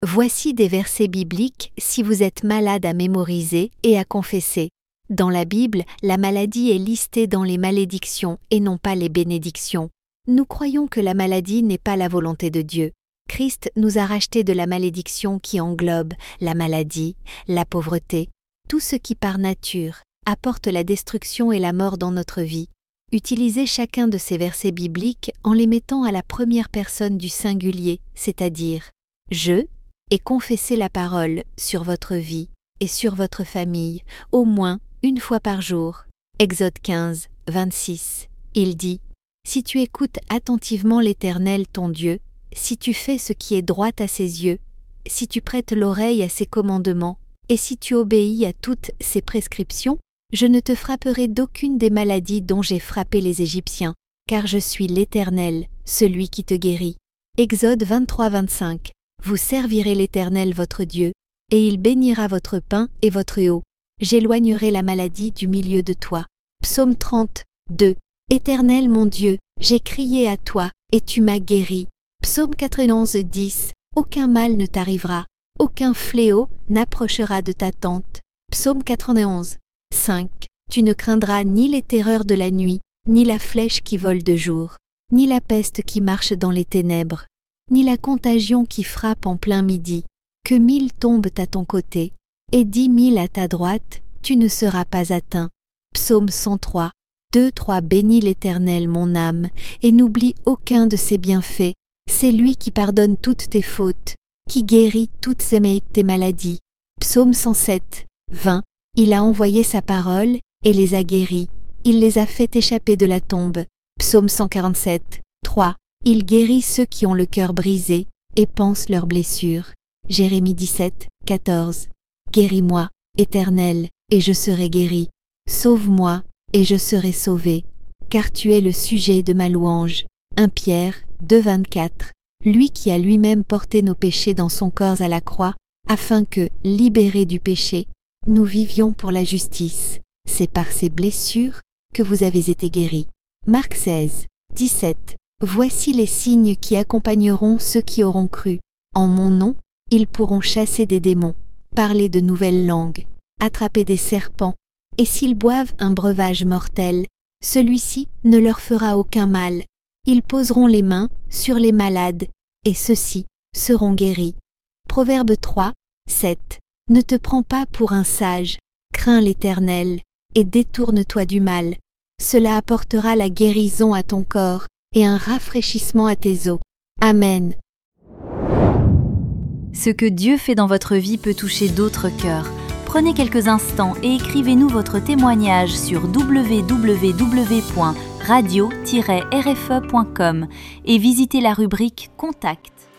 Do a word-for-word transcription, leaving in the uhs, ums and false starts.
Voici des versets bibliques si vous êtes malade à mémoriser et à confesser. Dans la Bible, la maladie est listée dans les malédictions et non pas les bénédictions. Nous croyons que la maladie n'est pas la volonté de Dieu. Christ nous a rachetés de la malédiction qui englobe la maladie, la pauvreté, tout ce qui par nature apporte la destruction et la mort dans notre vie. Utilisez chacun de ces versets bibliques en les mettant à la première personne du singulier, c'est-à-dire « je » et confessez la parole sur votre vie et sur votre famille, au moins une fois par jour. Exode quinze, vingt-six. Il dit « Si tu écoutes attentivement l'Éternel ton Dieu, si tu fais ce qui est droit à ses yeux, si tu prêtes l'oreille à ses commandements, et si tu obéis à toutes ses prescriptions, je ne te frapperai d'aucune des maladies dont j'ai frappé les Égyptiens, car je suis l'Éternel, celui qui te guérit. » Exode vingt-trois, vingt-cinq. Vous servirez l'Éternel votre Dieu, et il bénira votre pain et votre eau. J'éloignerai la maladie du milieu de toi. Psaume trente, deux. Éternel mon Dieu, j'ai crié à toi, et tu m'as guéri. Psaume quatre-vingt-onze, dix. Aucun mal ne t'arrivera, aucun fléau n'approchera de ta tente. Psaume quatre-vingt-onze, cinq. Tu ne craindras ni les terreurs de la nuit, ni la flèche qui vole de jour, ni la peste qui marche dans les ténèbres, ni la contagion qui frappe en plein midi. Que mille tombent à ton côté, et dix mille à ta droite, tu ne seras pas atteint. Psaume cent trois, deux, trois. Bénis l'Éternel mon âme, et n'oublie aucun de ses bienfaits. C'est lui qui pardonne toutes tes fautes, qui guérit toutes tes maladies. Psaume cent sept, vingt. Il a envoyé sa parole, et les a guéris. Il les a fait échapper de la tombe. Psaume cent quarante-sept, trois. Il guérit ceux qui ont le cœur brisé, et pansent leurs blessures. Jérémie dix-sept, quatorze. Guéris-moi, Éternel, et je serai guéri. Sauve-moi, et je serai sauvé, car tu es le sujet de ma louange. un Pierre deux, vingt-quatre. Lui qui a lui-même porté nos péchés dans son corps à la croix, afin que, libérés du péché, nous vivions pour la justice. C'est par ces blessures que vous avez été guéris. Marc seize, dix-sept. Voici les signes qui accompagneront ceux qui auront cru. En mon nom, ils pourront chasser des démons, parler de nouvelles langues, attraper des serpents, et s'ils boivent un breuvage mortel, celui-ci ne leur fera aucun mal. Ils poseront les mains sur les malades, et ceux-ci seront guéris. Proverbe trois, sept. Ne te prends pas pour un sage, crains l'Éternel, et détourne-toi du mal. Cela apportera la guérison à ton corps, et un rafraîchissement à tes os. Amen. Ce que Dieu fait dans votre vie peut toucher d'autres cœurs. Prenez quelques instants et écrivez-nous votre témoignage sur w w w point radio tiret r f e point com et visitez la rubrique Contact.